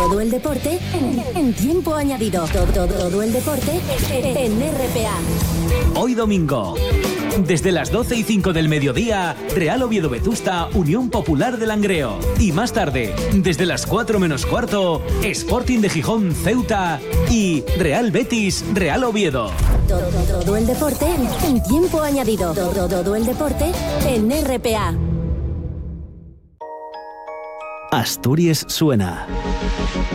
Todo el deporte en tiempo añadido. Todo el deporte en RPA. Hoy domingo, desde las 12:05 del mediodía, Real Oviedo Vetusta, Unión Popular de Langreo. Y más tarde, desde las 4 menos cuarto, Sporting de Gijón, Ceuta y Real Betis, Real Oviedo. Todo el deporte en tiempo añadido. Todo el deporte en RPA. Asturias suena.